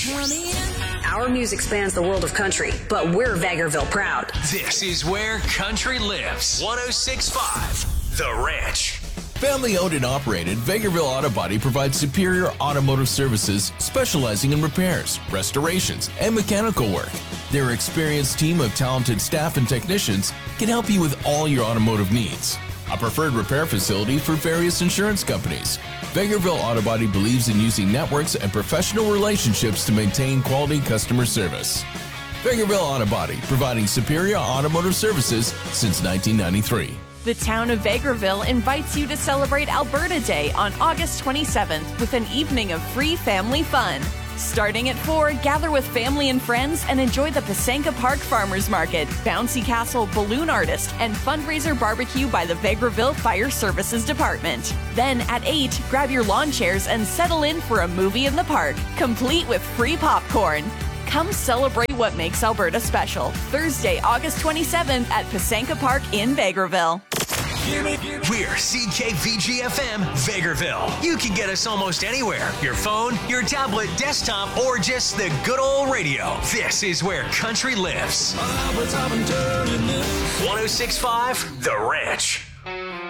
Our music spans the world of country, but we're Vegreville proud. This is where country lives. 106.5 The Ranch. Family owned and operated, Vegreville Auto Body provides superior automotive services specializing in repairs, restorations, and mechanical work. Their experienced team of talented staff and technicians can help you with all your automotive needs. A preferred repair facility for various insurance companies. Vegreville Auto Body believes in using networks and professional relationships to maintain quality customer service. Vegreville Auto Body, providing superior automotive services since 1993. The town of Vegreville invites you to celebrate Alberta Day on August 27th with an evening of free family fun. Starting at 4, gather with family and friends and enjoy the Pasanka Park Farmers Market, Bouncy Castle Balloon Artist, and fundraiser barbecue by the Vegreville Fire Services Department. Then at 8, grab your lawn chairs and settle in for a movie in the park, complete with free popcorn. Come celebrate what makes Alberta special. Thursday, August 27th at Pasanka Park in Vegreville. We're CKVG-FM Vegreville. You can get us almost anywhere. Your phone, your tablet, desktop, or just the good old radio. This is where country lives. 106.5 The Ranch.